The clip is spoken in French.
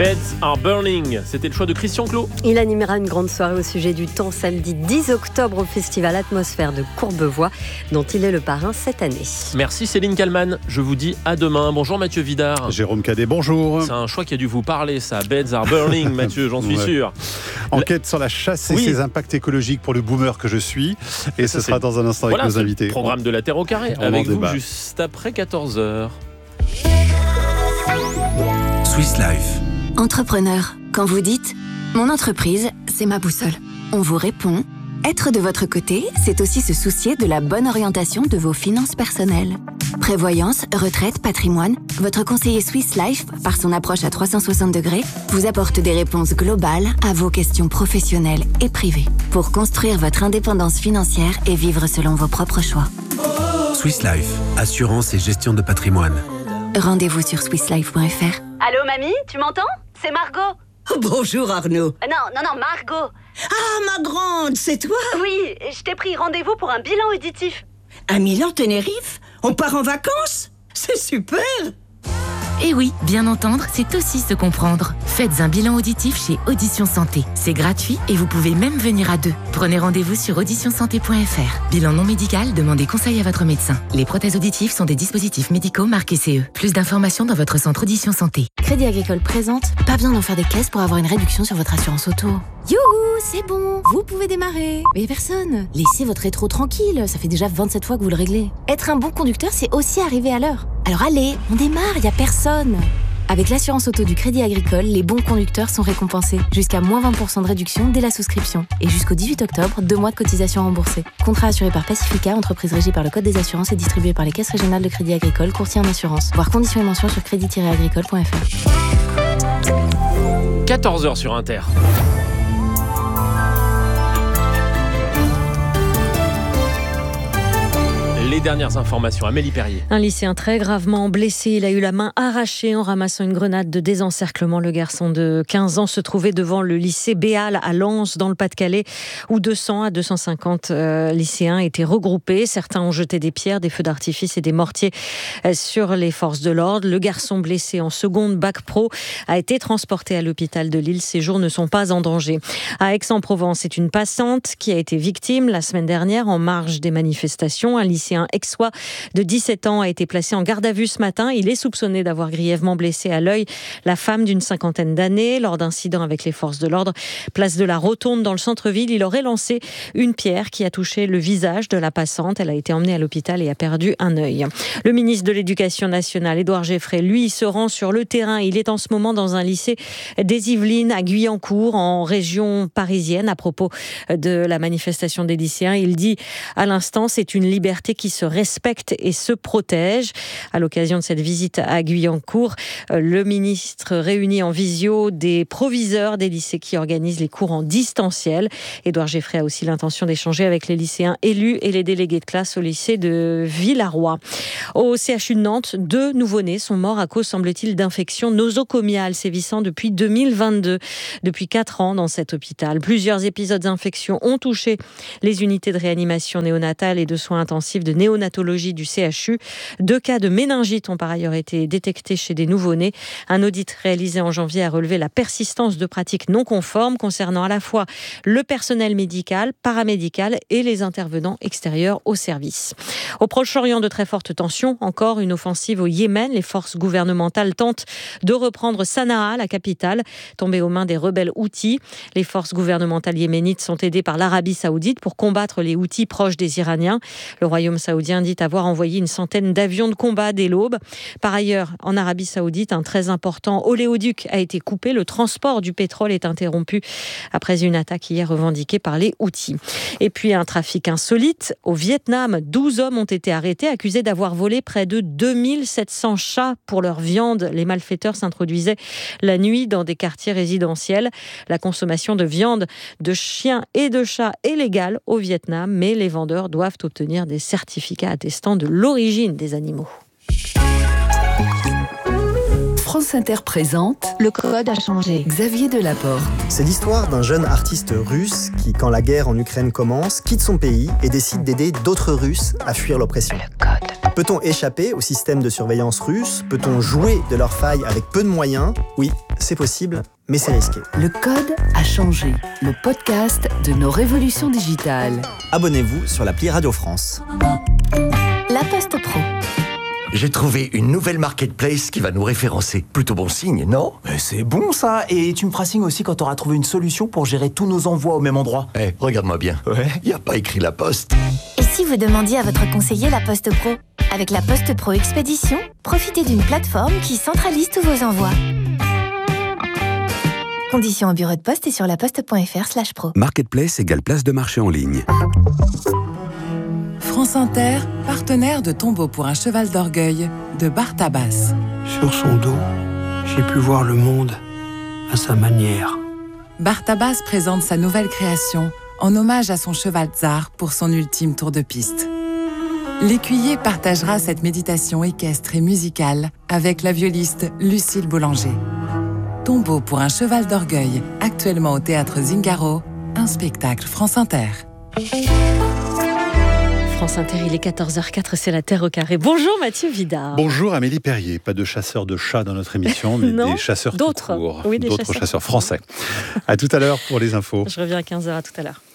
Beds are burning, c'était le choix de Christian Clot. Il animera une grande soirée au sujet du temps samedi 10 octobre au festival Atmosphère de Courbevoie, dont il est le parrain cette année. Merci Céline Kallmann, je vous dis à demain. Bonjour Mathieu Vidard. Jérôme Cadet, bonjour. C'est un choix qui a dû vous parler, ça. Beds are burning, Mathieu, j'en suis sûr. Enquête sur la chasse et ses impacts écologiques pour le boomer que je suis. Et ce sera dans un instant avec nos invités. Le programme de la Terre au carré, avec vous juste après 14h. Swiss Life. Entrepreneur, quand vous dites « Mon entreprise, c'est ma boussole », on vous répond « Être de votre côté, c'est aussi se soucier de la bonne orientation de vos finances personnelles. » Prévoyance, retraite, patrimoine, votre conseiller Swiss Life, par son approche à 360 degrés, vous apporte des réponses globales à vos questions professionnelles et privées pour construire votre indépendance financière et vivre selon vos propres choix. Swiss Life, assurance et gestion de patrimoine. Rendez-vous sur swisslife.fr. Allô mamie, tu m'entends? C'est Margot. Bonjour Arnaud. Non, Margot. Ah, ma grande, c'est toi? Oui, je t'ai pris rendez-vous pour un bilan auditif. À Milan-Tenerife? On part en vacances? C'est super! Et oui, bien entendre, c'est aussi se comprendre. Faites un bilan auditif chez Audition Santé. C'est gratuit et vous pouvez même venir à deux. Prenez rendez-vous sur auditionsanté.fr. Bilan non médical, demandez conseil à votre médecin. Les prothèses auditives sont des dispositifs médicaux marqués CE. Plus d'informations dans votre centre Audition Santé. Crédit Agricole présente, pas besoin d'en faire des caisses pour avoir une réduction sur votre assurance auto. Youhou, c'est bon, vous pouvez démarrer. Mais personne. Laissez votre rétro tranquille, ça fait déjà 27 fois que vous le réglez. Être un bon conducteur, c'est aussi arriver à l'heure. Alors allez, on démarre, y a personne. Avec l'assurance auto du Crédit Agricole, les bons conducteurs sont récompensés. Jusqu'à moins 20% de réduction dès la souscription. Et jusqu'au 18 octobre, 2 mois de cotisation remboursée. Contrat assuré par Pacifica, entreprise régie par le Code des assurances et distribué par les caisses régionales de Crédit Agricole, courtier en assurance. Voir conditions et mentions sur crédit-agricole.fr. 14h sur Inter. Les dernières informations, Amélie Perrier. Un lycéen très gravement blessé, il a eu la main arrachée en ramassant une grenade de désencerclement. Le garçon de 15 ans se trouvait devant le lycée Béal à Lens, dans le Pas-de-Calais, où 200 à 250 lycéens étaient regroupés. Certains ont jeté des pierres, des feux d'artifice et des mortiers sur les forces de l'ordre. Le garçon blessé en seconde bac pro a été transporté à l'hôpital de Lille. Ses jours ne sont pas en danger. À Aix-en-Provence, c'est une passante qui a été victime la semaine dernière en marge des manifestations. Un lycéen aixois de 17 ans a été placé en garde à vue ce matin. Il est soupçonné d'avoir grièvement blessé à l'œil la femme d'une cinquantaine d'années. Lors d'incidents avec les forces de l'ordre, place de la Rotonde dans le centre-ville, il aurait lancé une pierre qui a touché le visage de la passante. Elle a été emmenée à l'hôpital et a perdu un œil. Le ministre de l'Éducation nationale, Édouard Geoffrey, lui, se rend sur le terrain. Il est en ce moment dans un lycée des Yvelines à Guyancourt, en région parisienne, à propos de la manifestation des lycéens. Il dit à l'instant, c'est une liberté qui se respecte et se protège. À l'occasion de cette visite à Guyancourt, le ministre réunit en visio des proviseurs des lycées qui organisent les cours en distanciel. Édouard Geoffrey a aussi l'intention d'échanger avec les lycéens élus et les délégués de classe au lycée de Villaroy. Au CHU de Nantes, 2 nouveau-nés sont morts à cause, semble-t-il, d'infections nosocomiales sévissant depuis 2022. Depuis 4 ans dans cet hôpital, plusieurs épisodes d'infection ont touché les unités de réanimation néonatale et de soins intensifs de néonatologie du CHU. 2 cas de méningite ont par ailleurs été détectés chez des nouveau-nés. Un audit réalisé en janvier a relevé la persistance de pratiques non conformes concernant à la fois le personnel médical, paramédical et les intervenants extérieurs au service. Au Proche-Orient, de très fortes tensions. Encore une offensive au Yémen. Les forces gouvernementales tentent de reprendre Sanaa, la capitale, tombée aux mains des rebelles Houthis. Les forces gouvernementales yéménites sont aidées par l'Arabie Saoudite pour combattre les Houthis proches des Iraniens. Le royaume saoudien dit avoir envoyé une centaine d'avions de combat dès l'aube. Par ailleurs, en Arabie Saoudite, un très important oléoduc a été coupé. Le transport du pétrole est interrompu après une attaque hier revendiquée par les Houthis. Et puis un trafic insolite. Au Vietnam, 12 hommes ont été arrêtés, accusés d'avoir volé près de 2700 chats pour leur viande. Les malfaiteurs s'introduisaient la nuit dans des quartiers résidentiels. La consommation de viande de chiens et de chats est légale au Vietnam, mais les vendeurs doivent obtenir des certificats attestant de l'origine des animaux. France Inter présente Le code a changé. Xavier Delaporte. C'est l'histoire d'un jeune artiste russe qui, quand la guerre en Ukraine commence, quitte son pays et décide d'aider d'autres Russes à fuir l'oppression. Le code. Peut-on échapper au système de surveillance russe ? Peut-on jouer de leurs failles avec peu de moyens ? Oui, c'est possible, mais c'est risqué. Le code a changé. Le podcast de nos révolutions digitales. Abonnez-vous sur l'appli Radio France. La Poste Pro. J'ai trouvé une nouvelle marketplace qui va nous référencer. Plutôt bon signe, non ? Mais c'est bon ça. Et tu me feras signe aussi quand t'auras trouvé une solution pour gérer tous nos envois au même endroit. Regarde-moi bien. Ouais. Y a pas écrit La Poste. Et si vous demandiez à votre conseiller La Poste Pro ? Avec La Poste Pro Expédition, profitez d'une plateforme qui centralise tous vos envois. Conditions au bureau de poste et sur laposte.fr/pro. Marketplace égale place de marché en ligne. France Inter, partenaire de Tombeau pour un cheval d'orgueil de Bartabas. Sur son dos, j'ai pu voir le monde à sa manière. Bartabas présente sa nouvelle création en hommage à son cheval Tsar pour son ultime tour de piste. L'écuyer partagera cette méditation équestre et musicale avec la violiste Lucille Boulanger. Tombeau pour un cheval d'orgueil, actuellement au théâtre Zingaro, un spectacle France Inter. France Inter, il est 14h04, c'est la Terre au carré. Bonjour Mathieu Vidard. Bonjour Amélie Perrier. Pas de chasseurs de chats dans notre émission, mais des chasseurs tout court. Oui, d'autres chasseurs français. À tout à l'heure pour les infos. Je reviens à 15h, à tout à l'heure.